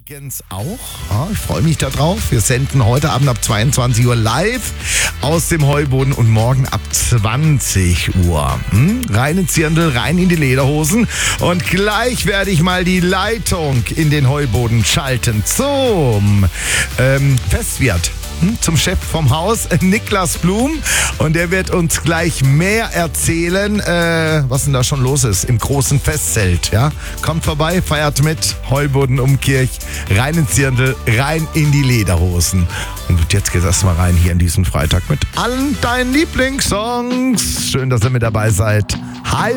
übrigens auch. Ja, ich freue mich darauf. Wir senden heute Abend ab 22 Uhr live aus dem Heuboden und morgen ab 20 Uhr. Rein ins Dirndl, rein in die Lederhosen. Und gleich werde ich mal die Leitung in den Heuboden schalten zum Festwirt. Zum Chef vom Haus, Niklas Blum. Und der wird uns gleich mehr erzählen, was denn da schon los ist im großen Festzelt. Ja? Kommt vorbei, feiert mit, Heuboden Umkirch, rein ins Dirndl, rein in die Lederhosen. Und jetzt geht's erstmal rein hier in diesen Freitag mit allen deinen Lieblingssongs. Schön, dass ihr mit dabei seid. Hi.